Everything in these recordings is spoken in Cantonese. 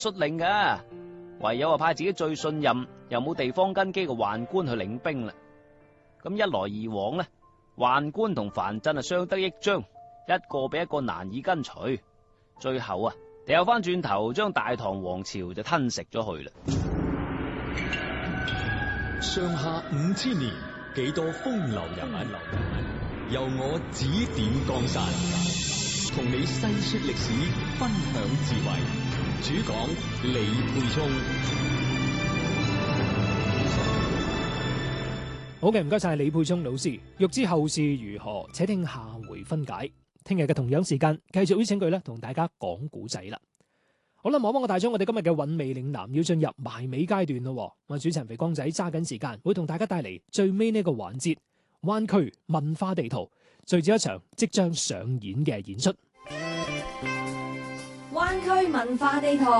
率領噶，唯有派自己最信任又冇地方根基嘅宦官去領兵啦。咁一來二往呢，宦官同藩鎮相得益彰，一個比一個難以跟隨，最後掉翻轉頭將大唐王朝就吞食咗去啦。 上下5000年，幾多風流人物，由我指點江山，同你細說歷史，分享智慧。主講李沛聰。 好嘅，唔該晒李沛聰老師。欲知後事如何，且聽下回分解。聽日嘅同樣時間，繼續邀請佢同大家講古仔啦。好啦，望望個大鐘，我哋今日嘅韻味嶺南要進入埋尾階段咯。我主持人肥光仔揸緊時間，會同大家帶嚟最尾呢個環節——灣區文化地圖，聚焦一場即將上演嘅演出。 灣區文化地圖。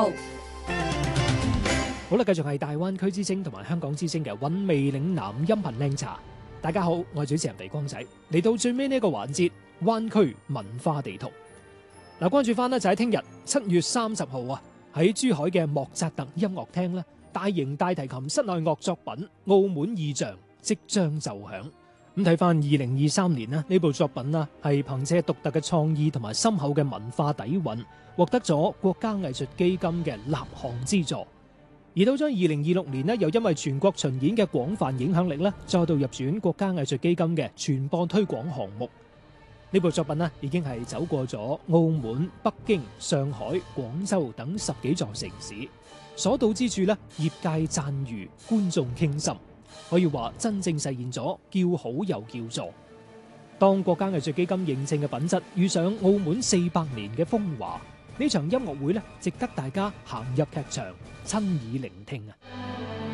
好啦，繼續係大灣區之聲同埋香港之聲嘅韻味嶺南音頻靚茶。大家好，我係主持人肥光仔。嚟到最尾呢個環節，灣區文化地圖。嗱，關注翻就喺聽日7月30號喺珠海嘅莫扎特音樂廳咧，大型大提琴室內樂作品《澳門意象》即將奏響。咁睇翻2023年呢部作品係憑借獨特嘅創意同埋深厚嘅文化底蘊，獲得咗國家藝術基金嘅立項資助。而到咗2026年又因為全國巡演嘅廣泛影響力再度入選國家藝術基金嘅傳播推廣項目。呢部作品已經係走過咗澳門、北京、上海、廣州等10幾座城市，所到之處業界讚譽，觀眾傾心，可以話真正實現咗叫好又叫座。當國家藝術基金認證嘅品質遇上澳門400年嘅風華，呢場音樂會值得大家行入劇場親耳聆聽啊！